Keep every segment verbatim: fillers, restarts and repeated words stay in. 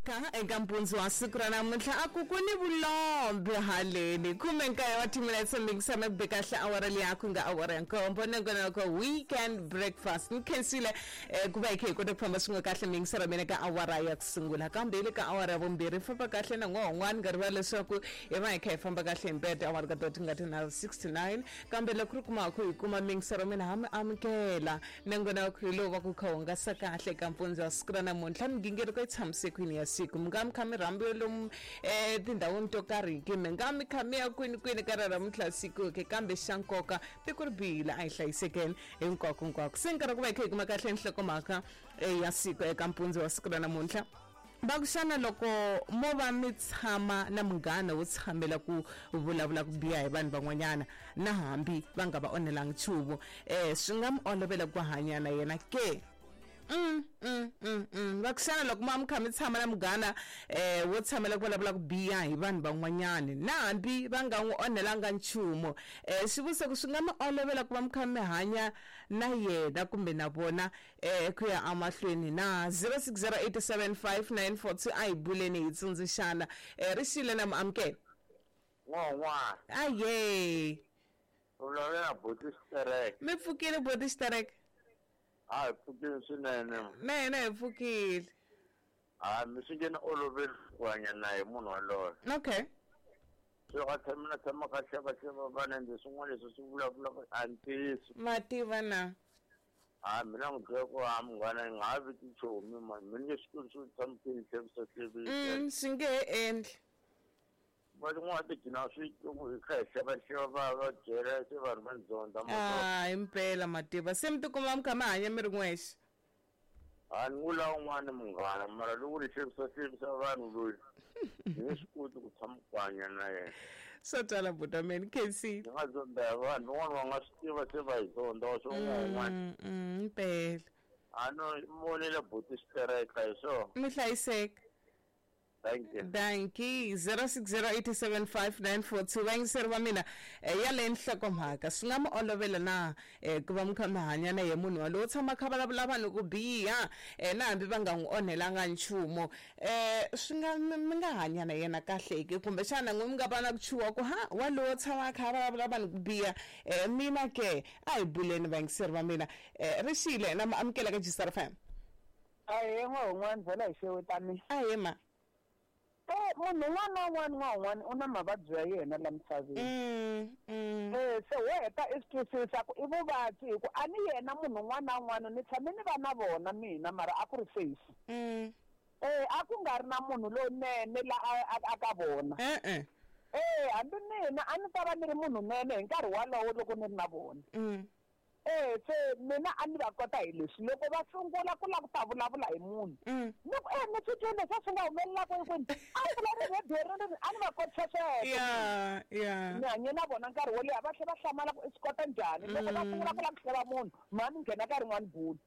ka eka mpundzu wa siku ra namuntlha a ku kuni vulombe haleni khume nkaye wa timinetse mikisana ku bekahle awara liya ku nga awara ya nkombo nengona ko weekend breakfast nikhensile eh, ku va hi kha hi kota ku famba swin'we kahle mikisara mina ka awara ya ku sungula kambe le ka awara ya vumbirhi famba kahle na n'wan'wana nga rivala leswaku hi va hi kha hi famba kahle hi mpete awara ka doti nga ti na sixty-nine kambe loko ri kuma ku hi kuma mikisara mina ha mi amukela nengona ku hi lova ku kha hungasa kahle eka mpundzu wa siku ra namuntlha migingiriko yi tshamisile kwini ya siku mi nga mi kha mi rhambiwe lomu eh tindhawini to karhiki mi nga mi kha mi ya kwini kwini ka ra namuntlha siku ke kambe xa nkoka tiko ri bihile a hi hlayisekeni hinkwako hinkwako se nkarhi ku va hi kha hi kuma kahle nhlokomhaka ya siku eka mpundzu wa siku ra namuntlha bakuxana loko mo va mi tshama na munghana wo tshamela ku vulavula ku biha hi vanhu van'wanyana na hambi va nga va onelangi nchumu eh swi nga mi olovela ku hanya na yena ke Mm mm mm mm vakuxana loko ma mi kha mi tshama na munghana eh wo tshamela ku vulavula ku biha hi vanhu van'wanyana na hambi va nga n'wi onhelanga nchumu eh swi vuse ku swi nga mi olovela ku va mi kha mi hanya na yena kumbe na vona eh ku ya amahlweni na zero six zero eight seven five nine four two a hi buleni hi tsundzuxana eh ri xile na muamukeli n'wana aye ulovela boti sterek mi pfukile boti sterek a pfukile swinene na yena hi pfukile a mi swi ngena oloveli ku hanya na hi munhu waloye okay so ka tshama tshama ka xava xava vana ndzi swin'wana leswi swi vulavulaka a ntiyiso mativa na a mina n'wi byela ku a munghana hi nga ha viti chomi mani mi nge swi swi tshamukile tlhevisa tlhevisa swi nge he endli va n'wana tigina swi hi kha hi xava xava va va byela se vanhu va ndzonda ah impela mativa se mi tikuma mi kha mi hanya mi ri n'wexe a ni vula un'wana munghana mara loko ri tlhevisa tlhevisa vanhu loyi ni nge swi koti ku tshama ku hanya na yena swo tala buta meni khensile ni nga zonda hi vanhu van'wana va nga swi tiva se va hi zonda wa swin'wana un'wana impela a no monile buti stereka hi swona mi hlayiseka thank you thank you zero six zero eight seven five nine four two vayingiseri va mina ya le nhlokomhaka swi nga mi olovela na ku va mi kha mi hanya na ye munhu walowo tshama kha vulavula vanhu ku biha na hambi va nga n'wi onhelanga nchumu eh swi nga mi nga hanya na yena kahle ke kumbe xana n'wi mi nga va na ku chuha ku ha walowo tshama kha vulavula vanhu ku biha eh mina ke a hi buleni vayingiseri va mina ri xile na mi amukela ka G S R F M aye n'wana vhela hi xewetani aye ma eh munhu un'wana na un'wana na un'wana u na mavabyi ya yena la misaveni eh se wo heta i swi twisisa ku i vuvabyi hi ku a ni yena munhu un'wana na un'wana ni tshame ni va na vona mina mara a ku ri safe eh a ku nga ri na munhu lonene la a ka vona eh eh hambi mina a ni ta va ni ri munhu nene hi nkarhi walowo loko ni ri na vona eh se mina a ni va kota hi leswi loko va sungula ku la ku ta vulavula hi munhu loko eh ni swi twile swa swi nga humelela ku kwini a vula ri radio ri a ni va kotisa sweswo yeah yeah ni hanye na vona nkarhi wo leha va tlhe va hlamala ku i swi kota njhani loko va sungula ku la ku hleva munhu mani nghena ka rin'wana bulu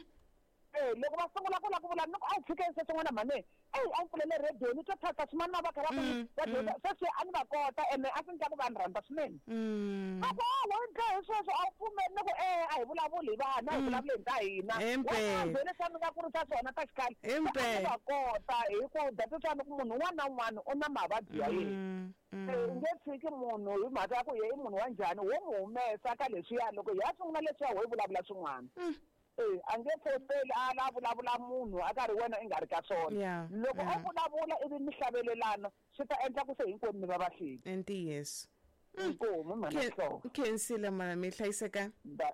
eh loko va sungula ku la ku vula loko a yi tshike se swin'wana mani eh a pfulele radio ni to thata swin'wana va kha va ku va sweswi a ni va kota ene a swi ndla ku va ni rhandza swinene a ku wa ndla hi sweswo a wu pfumeli ni ku eh a hi vulavuli hi vana hi vulavuleni ta hina wa leswi a ni nga kurisa swona ta xikhale a ni va kota hi ku datisana ku munhu un'wana na un'wana u na mavabyi ya yena u nge tshiki munhu hi mhaka ya ku ye i munhu wa njhani wo mu humesa ka leswiya loko hi ya sungula leswiya wo hi vulavula swin'wana eh ange fosteli a la vulavula munhu a ka ri wena i nga ri ka swona loko a vulavula ivi mi hlavelelana swi ta endla ku se hinkwenu mi va vahleki entiyeso inkomo mana so khensile mana mi hlayiseka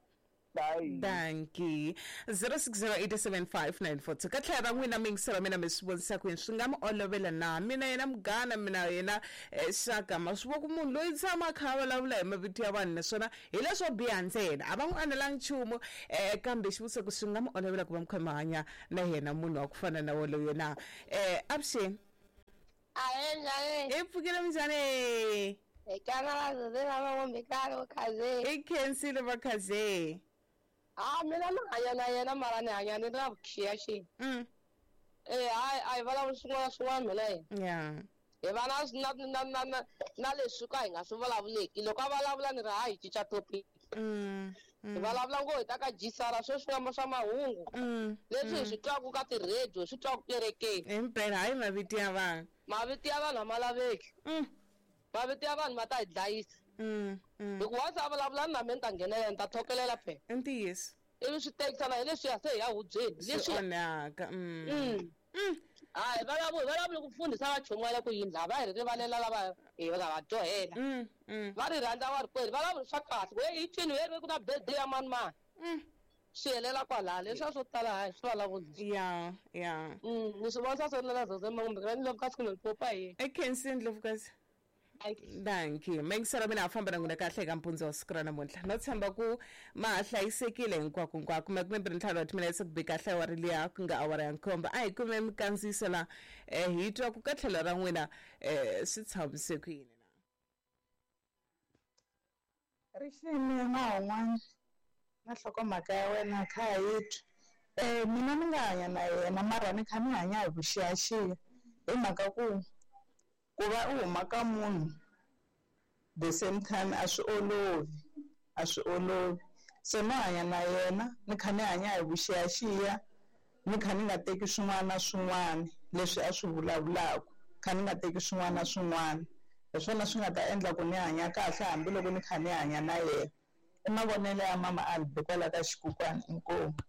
bye thank you zero six zero eight seven five nine four two ka tlhela ra n'wina mi yingisela mina mi swi vonisa ku yini swi nga mi olovela na mina yena munghana mina yena xaka ma swi vo ku munhu loyi tshama kha vulavula hi mavito ya vanhu naswona hi leswo biha ntsena a va n'wi anelangi nchumu eh kambe xivutiso ku swi nga mi olovela ku va mi kha mi hanya na yena munhu wa ku fana na wolowo na eh avuxeni aye njhani hi pfukile minjhani ekana la zela va ngombe kale khaze i khensile va khaze ah mina na hanya na yena mara ni hanya ni na vukhiya xi mm eh ai ai vala swin'wana swin'wana mina yeah hi vana na na na na leswi ka hi nga swi vulavuleki loko a vulavula ni ri hayi cica topic Mm. hi vulavula ngo hi ta ka jisara sweswi nga swa mahungu leswi hi swi twaku ka ti-radio swi twaku kerekeni himpela hayi maviti ya vanhu maviti ya vanhu a ma laveki maviti ya vanhu ma ta hi dlayisa hikuva once a vulavulani na me ni ta nghenelela ni ta thokelela phela i ntiyiso ivi swi tekisana hi leswiya se hi ya hubyeni swi onhaka hayi valavu hi vulavuli ku fundhisa vachomi wa le ku yini lava hi ri rivalela lava hi nga va dyohela va ri rhandza va ri kweli vulavuli swa kahle ku hi cini hi ri ku na birthday ya mani mani swi helela kwalaha leswiya swo tala hayi swi vulavuli ya ya ni swi vonisa swi ri lela zozemangumbe kana ni lovuka siku nilipopa hi ekhensi ndlovukazi thank you mengisara mina afamba na n'wina kahle eka mpundzu wa siku ra namuntlha no tshemba ku ma ha hlayisekile hinkwako hinkwako me kumembiri ntlhanu wa timinetse ku be kahle awara liya ku nga awara ya nkombo a hi kume mikandziyiso la um hi twa ku ka tlhelo ra n'wina um swi tshamise ku yini na rixini na un'wana na nhlokomhaka ya wena kha hi twa um mina ni nga hanya na yena mara ni kha ni hanya hi vuxiyaxiya hi mhaka ku ku va u huma ka munhu the same time a swi olovi a swi olovi se no hanya na yena ni kha ni hanya hi vuxiyaxiya ni kha ni nga teki swin'wana na swin'wana leswi a swi vulavulaku kha ni nga teki swin'wana na swin'wana hi swona swi nga ta endla ku ni hanya kahle hambiloko ni kha ni hanya na yena i mavonelo ya mama Albe kwala ka Xikukwana inkomu.